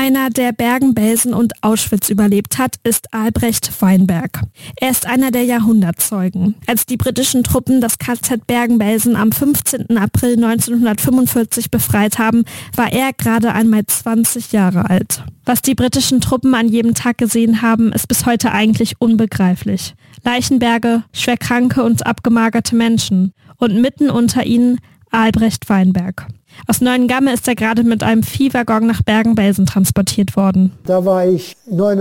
Einer, der Bergen-Belsen und Auschwitz überlebt hat, ist Albrecht Weinberg. Er ist einer der Jahrhundertzeugen. Als die britischen Truppen das KZ Bergen-Belsen am 15. April 1945 befreit haben, war er gerade einmal 20 Jahre alt. Was die britischen Truppen an jedem Tag gesehen haben, ist bis heute eigentlich unbegreiflich. Leichenberge, schwerkranke und abgemagerte Menschen. Und mitten unter ihnen Albrecht Weinberg. Aus Neuengamme ist er gerade mit einem Viehwaggon nach Bergen-Belsen transportiert worden. Da war ich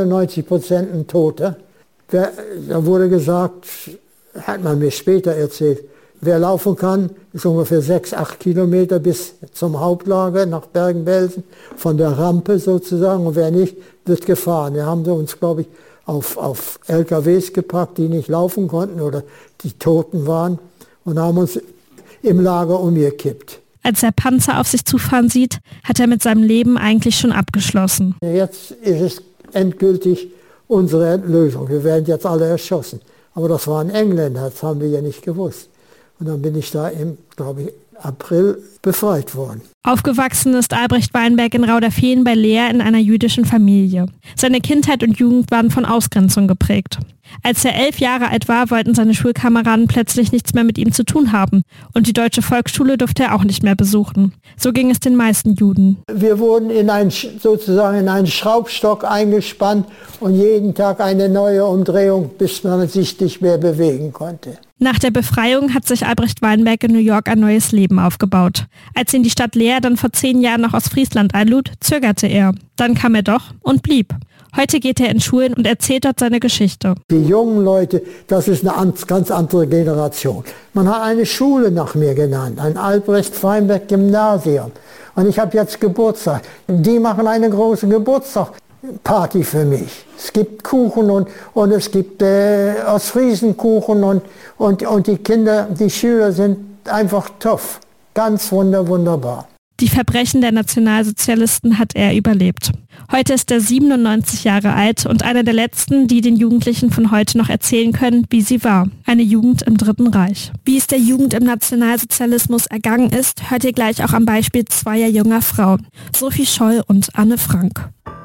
99% ein Toter. Da wurde gesagt, hat man mir später erzählt, wer laufen kann, ist ungefähr 6-8 Kilometer bis zum Hauptlager nach Bergen-Belsen, von der Rampe sozusagen. Und wer nicht, wird gefahren. Wir haben uns, glaube ich, auf LKWs gepackt, die nicht laufen konnten oder die Toten waren, und haben uns im Lager umgekippt. Als er Panzer auf sich zufahren sieht, hat er mit seinem Leben eigentlich schon abgeschlossen. Jetzt ist es endgültig unsere Endlösung. Wir werden jetzt alle erschossen. Aber das waren Engländer, das haben wir ja nicht gewusst. Und dann bin ich da im, glaube ich, April befreit worden. Aufgewachsen ist Albrecht Weinberg in Rauderfehn bei Leer in einer jüdischen Familie. Seine Kindheit und Jugend waren von Ausgrenzung geprägt. Als er 11 Jahre alt war, wollten seine Schulkameraden plötzlich nichts mehr mit ihm zu tun haben. Und die deutsche Volksschule durfte er auch nicht mehr besuchen. So ging es den meisten Juden. Wir wurden sozusagen in einen Schraubstock eingespannt und jeden Tag eine neue Umdrehung, bis man sich nicht mehr bewegen konnte. Nach der Befreiung hat sich Albrecht Weinberg in New York ein neues Leben aufgebaut. Als ihn die Stadt Leer dann vor 10 Jahren noch aus Friesland einlud, zögerte er. Dann kam er doch und blieb. Heute geht er in Schulen und erzählt dort seine Geschichte. Die jungen Leute, das ist eine ganz andere Generation. Man hat eine Schule nach mir genannt, ein Albrecht Weinberg Gymnasium. Und ich habe jetzt Geburtstag. Die machen eine große Geburtstagsparty für mich. Es gibt Kuchen und es gibt Ostfriesenkuchen und die Kinder, die Schüler sind einfach tough. Ganz wunderbar. Die Verbrechen der Nationalsozialisten hat er überlebt. Heute ist er 97 Jahre alt und einer der letzten, die den Jugendlichen von heute noch erzählen können, wie sie war. Eine Jugend im Dritten Reich. Wie es der Jugend im Nationalsozialismus ergangen ist, hört ihr gleich auch am Beispiel zweier junger Frauen, Sophie Scholl und Anne Frank.